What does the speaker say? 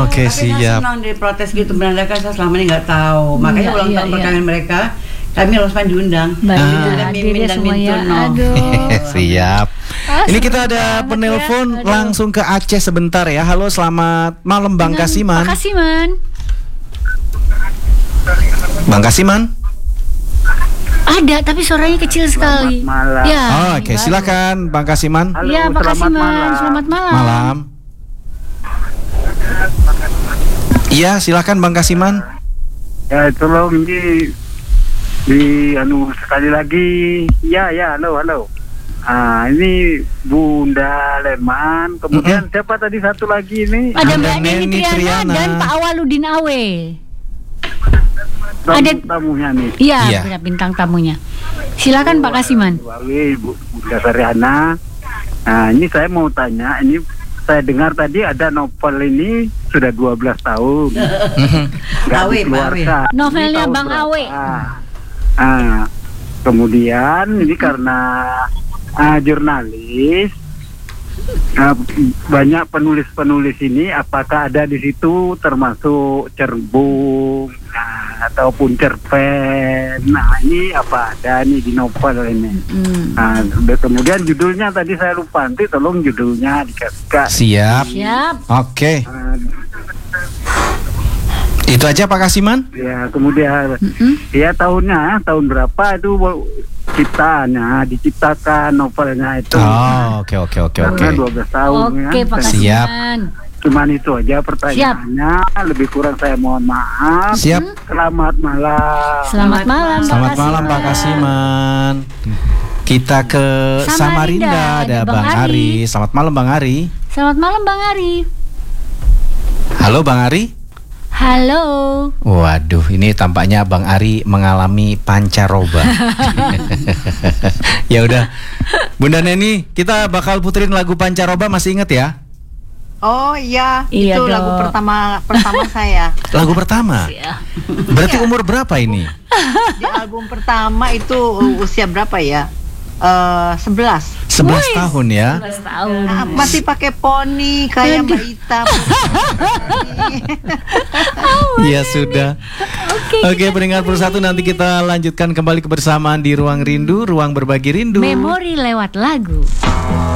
Oke, Tapi saya siap. senang diprotes gitu, menandakan saya selama ini nggak tahu. Makanya Iya, ulang iya, tahun iya. perkawinan mereka, kami Rosman diundang. Baik, Ada hadir Mimin ya dan semua ya. Mintuno. Aduh. Siap. Ini kita seru ada banget penelpon ya. Aduh. langsung ke Aceh sebentar ya. Halo, selamat malam Bang Dengan Kasiman. Pak Kasiman. Bang Kasiman. Ada, tapi suaranya kecil sekali. malam. Ya. Oh, oke, silakan Bang Kasiman. Halo, Iya, Pak selamat Kasiman. malam. Selamat malam. Malam. Iya, silakan Bang Kasiman. Ya, tolong di sekali lagi. Ya, halo. Ini Bunda Leman. Kemudian siapa tadi satu lagi ini? Ada Mbak Ada Neni Neni Triana Triana. dan Pak Awaludin Awe. ada- Tamunya nih. Iya, Iya. bintang tamunya. Silakan Pak Kasiman. Wali Bunda Sariana. Nah, ini saya mau tanya, ini saya dengar tadi ada novel ini sudah 12 tahun. Nggak Awe, Pak dikeluarkan. Ini Novelnya tahun Bang berapa? Awe. Kemudian ini karena jurnalis, banyak penulis-penulis ini, apakah ada di situ termasuk Cerbung ataupun cerpen? Nah, ini apa ada nih di novel ini? Nah, kemudian judulnya tadi saya lupa, nanti tolong judulnya dikasih. Siap. Siap. Oke. Itu aja Pak Kasiman? Ya, kemudian ya tahun berapa itu diciptakan novelnya itu. Oh, oke. Karena 12 tahun Oke, ya. Pak Siap. Kasiman. Cuman itu aja pertanyaannya. Lebih kurang saya mohon maaf. Siap. Selamat malam. Selamat malam, Pak Selamat malam Pak Kasiman. Kita ke Samarinda, Samarinda, ada Bang Bang Ari. Ari. Selamat malam Bang Ari. Selamat malam Bang Ari. Halo Bang Ari. Halo. Waduh, ini tampaknya Bang Ari mengalami pancaroba. Ya udah, Bunda Neni, kita bakal puterin lagu pancaroba, masih inget ya? Oh iya, Iya itu dong. lagu pertama saya. Lagu pertama. Berarti umur berapa ini? Di album pertama itu usia berapa ya? 11. 11 tahun ya. 11 tahun. Nah, masih pakai poni kayak Mbak Ita. Ya sudah. Oke, peringkat persatu nanti kita lanjutkan kembali kebersamaan di Ruang Rindu, ruang berbagi rindu. Memori lewat lagu.